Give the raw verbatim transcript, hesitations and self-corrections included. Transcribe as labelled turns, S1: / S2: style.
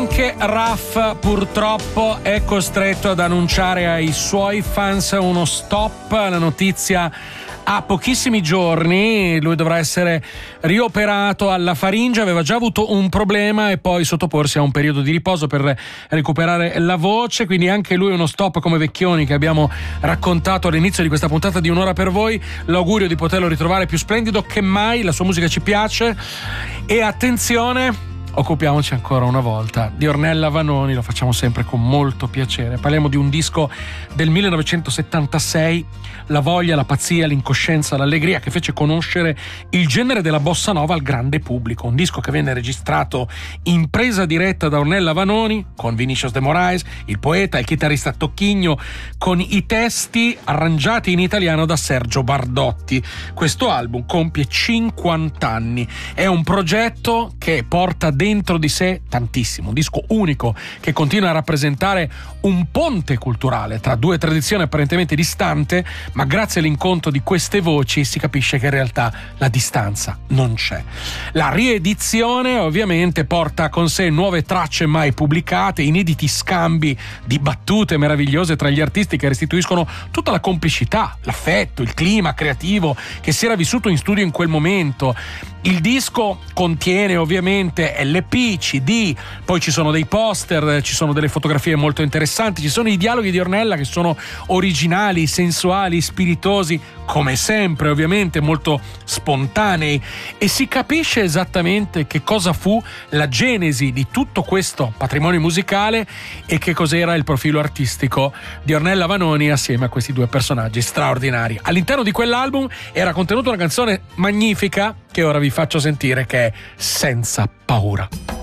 S1: Anche Raf purtroppo è costretto ad annunciare ai suoi fans uno stop. La notizia ha pochissimi giorni, lui dovrà essere rioperato alla faringe, aveva già avuto un problema e poi sottoporsi a un periodo di riposo per recuperare la voce, quindi anche lui uno stop come Vecchioni che abbiamo raccontato all'inizio di questa puntata di Un'ora per voi. L'augurio di poterlo ritrovare più splendido che mai, la sua musica ci piace e attenzione, occupiamoci ancora una volta di Ornella Vanoni, lo facciamo sempre con molto piacere. Parliamo di un disco del millenovecentosettantasei, la voglia, la pazzia, l'incoscienza, l'allegria che fece conoscere il genere della bossa nova al grande pubblico. Un disco che venne registrato in presa diretta da Ornella Vanoni con Vinicius de Moraes, il poeta, il chitarrista Tocchigno, con i testi arrangiati in italiano da Sergio Bardotti. Questo album compie cinquanta anni, è un progetto che porta dentro di sé tantissimo, un disco unico che continua a rappresentare un ponte culturale tra due tradizioni apparentemente distanti, ma grazie all'incontro di queste voci si capisce che in realtà la distanza non c'è. La riedizione ovviamente porta con sé nuove tracce mai pubblicate, inediti scambi di battute meravigliose tra gli artisti che restituiscono tutta la complicità, l'affetto, il clima creativo che si era vissuto in studio in quel momento. Il disco contiene ovviamente L P, C D, poi ci sono dei poster, ci sono delle fotografie molto interessanti, ci sono i dialoghi di Ornella che sono originali, sensuali, spiritosi, come sempre ovviamente molto spontanei, e si capisce esattamente che cosa fu la genesi di tutto questo patrimonio musicale e che cos'era il profilo artistico di Ornella Vanoni assieme a questi due personaggi straordinari. All'interno di quell'album era contenuta una canzone magnifica che ora vi faccio sentire, che è Senza Paura.